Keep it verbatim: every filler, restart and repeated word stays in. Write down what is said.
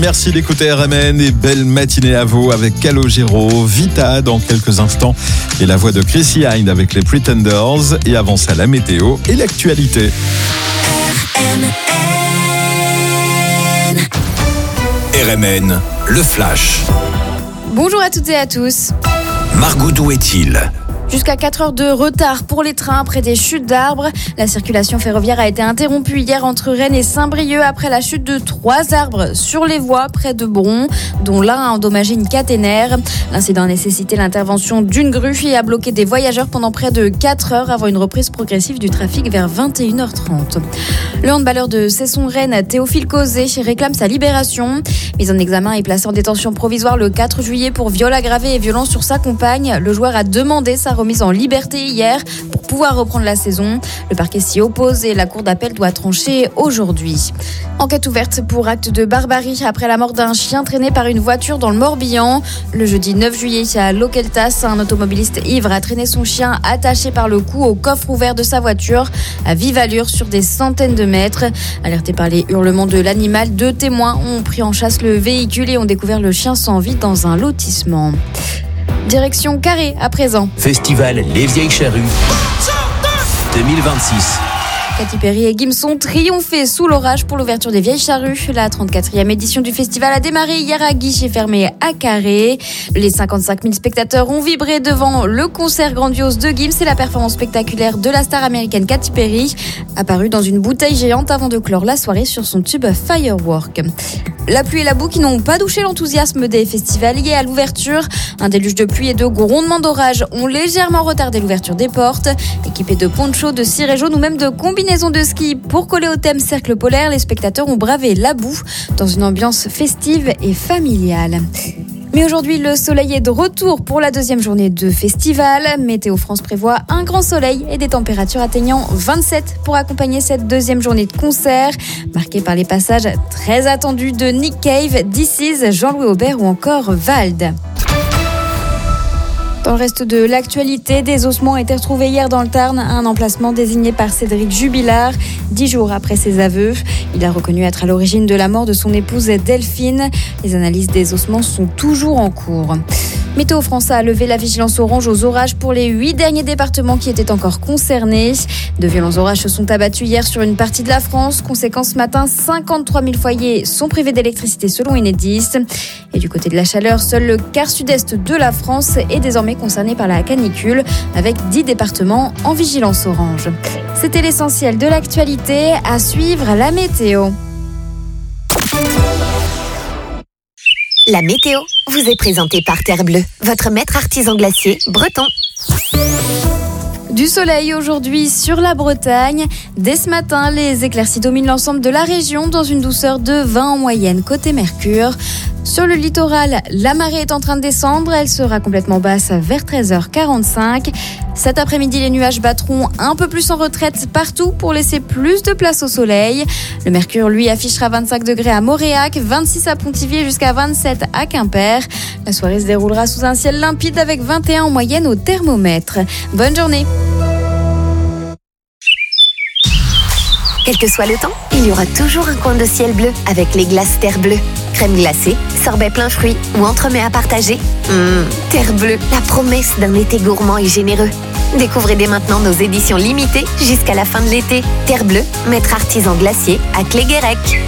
merci d'écouter R M N et belle matinée à vous avec Calogero, Vita dans quelques instants et la voix de Chrissy Hynde avec les Pretenders et avant ça la météo et l'actualité. R M N. R M N, le flash. Bonjour à toutes et à tous. Margot, d'où est-il ? Jusqu'à quatre heures de retard pour les trains après des chutes d'arbres. La circulation ferroviaire a été interrompue hier entre Rennes et Saint-Brieuc après la chute de trois arbres sur les voies près de Bron, dont l'un a endommagé une caténaire. L'incident a nécessité l'intervention d'une grue et a bloqué des voyageurs pendant près de quatre heures avant une reprise progressive du trafic vers vingt et une heures trente. Le handballeur de Cesson-Rennes, Théophile Cauzet, réclame sa libération. Mis en examen et placé en détention provisoire le quatre juillet pour viol aggravé et violence sur sa compagne, le joueur a demandé sa remise en liberté hier pour pouvoir reprendre la saison. Le parquet s'y oppose et la cour d'appel doit trancher aujourd'hui. Enquête ouverte pour acte de barbarie après la mort d'un chien traîné par une voiture dans le Morbihan. Le jeudi neuf juillet à Lokeltas, un automobiliste ivre a traîné son chien attaché par le cou au coffre ouvert de sa voiture à vive allure sur des centaines de mètres. Alertés par les hurlements de l'animal, deux témoins ont pris en chasse le véhicule et ont découvert le chien sans vie dans un lotissement. Direction Carré à présent. Festival Les Vieilles Charrues deux mille vingt-six. Katy Perry et Gims ont triomphé sous l'orage pour l'ouverture des Vieilles Charrues. La trente-quatrième édition du festival a démarré hier à guichet fermé à Carré. Les cinquante-cinq mille spectateurs ont vibré devant le concert grandiose de Gims et la performance spectaculaire de la star américaine Katy Perry, apparue dans une bouteille géante avant de clore la soirée sur son tube Firework. La pluie et la boue qui n'ont pas douché l'enthousiasme des festivaliers à l'ouverture. Un déluge de pluie et de grondements d'orage ont légèrement retardé l'ouverture des portes. Équipés de ponchos, de cirés jaunes ou même de combinaisons de ski pour coller au thème cercle polaire, les spectateurs ont bravé la boue dans une ambiance festive et familiale. Mais aujourd'hui, le soleil est de retour pour la deuxième journée de festival. Météo France prévoit un grand soleil et des températures atteignant vingt-sept pour accompagner cette deuxième journée de concert, marquée par les passages très attendus de Nick Cave, This Is, Jean-Louis Aubert ou encore Vald. Dans le reste de l'actualité, des ossements ont été retrouvés hier dans le Tarn, un emplacement désigné par Cédric Jubilard, dix jours après ses aveux. Il a reconnu être à l'origine de la mort de son épouse Delphine. Les analyses des ossements sont toujours en cours. Météo France a levé la vigilance orange aux orages pour les huit derniers départements qui étaient encore concernés. De violents orages se sont abattus hier sur une partie de la France. Conséquence, ce matin, cinquante-trois mille foyers sont privés d'électricité selon Enedis. Et du côté de la chaleur, seul le quart sud-est de la France est désormais concerné par la canicule, avec dix départements en vigilance orange. C'était l'essentiel de l'actualité. À suivre, la météo. La météo vous est présentée par Terre Bleue, votre maître artisan glacier breton. Du soleil aujourd'hui sur la Bretagne. Dès ce matin, les éclaircies dominent l'ensemble de la région dans une douceur de vingt en moyenne côté Mercure. Sur le littoral, la marée est en train de descendre. Elle sera complètement basse vers treize heures quarante-cinq. Cet après-midi, les nuages battront un peu plus en retraite partout pour laisser plus de place au soleil. Le mercure, lui, affichera vingt-cinq degrés à Moréac, vingt-six à Pontivy jusqu'à vingt-sept à Quimper. La soirée se déroulera sous un ciel limpide avec vingt et un en moyenne au thermomètre. Bonne journée. Quel que soit le temps, il y aura toujours un coin de ciel bleu avec les glaces Terre Bleue. Crème glacée, sorbet plein fruits ou entremets à partager. Mmh, Terre Bleue, la promesse d'un été gourmand et généreux. Découvrez dès maintenant nos éditions limitées jusqu'à la fin de l'été. Terre Bleue, maître artisan glacier à Cléguérec.